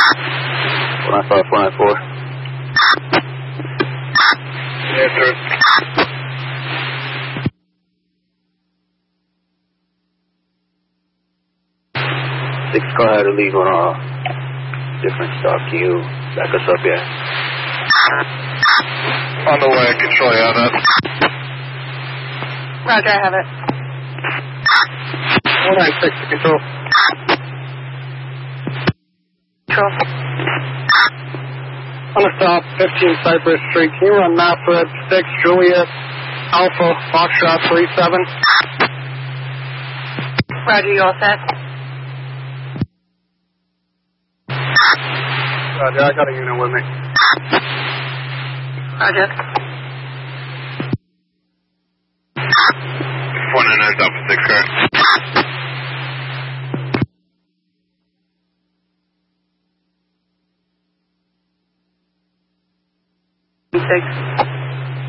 494. Yes, sir. 6 car had to leave on a different stop. Can you back us up yet? On the way, control, you have that? Roger, I have it. 196 to control. Control. On the stop, 15 Cypress Street. Can you run Mass Red 6 Juliet Alpha Foxtrot 37? Roger, you all set? Roger, I got a unit with me. Roger. 499 stop for 6 car. Six.